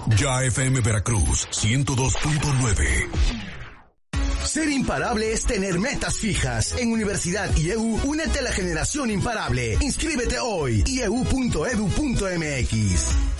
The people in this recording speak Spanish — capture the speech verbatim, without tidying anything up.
Ya F M Veracruz, ciento dos punto nueve. Ser imparable es tener metas fijas. En Universidad I E U, únete a la generación imparable. Inscríbete hoy. i e u punto e d u punto m x.